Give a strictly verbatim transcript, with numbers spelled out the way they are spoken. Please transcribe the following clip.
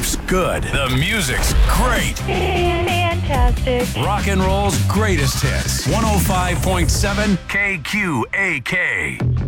life's good. The music's great. Fantastic. Rock and roll's greatest hits. one oh five point seven K Q A K.